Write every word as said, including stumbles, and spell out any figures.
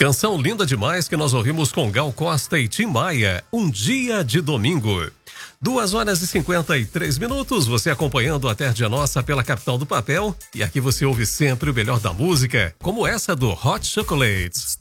Canção linda demais que nós ouvimos com Gal Costa e Tim Maia, Um Dia de Domingo. Duas horas e cinquenta e três minutos, você acompanhando a Tarde Nossa pela Capital do Papel. E aqui você ouve sempre o melhor da música, como essa do Hot Chocolates.